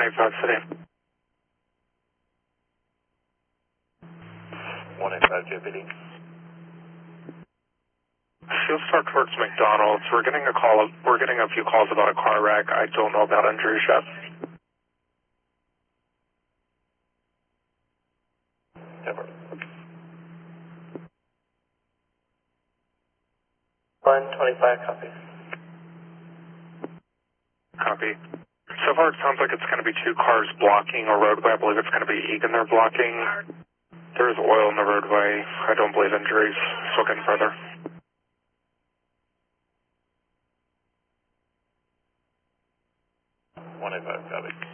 185 City. 185 JPD. Fuel start towards McDonald's. We're getting a few calls about a car wreck. I don't know about injuries yet. Never. 125, copy. Copy. So far, it sounds like it's going to be two cars blocking a roadway. I believe it's going to be Egan they're blocking. There is oil in the roadway. I don't believe injuries. Just looking further. 185, copy.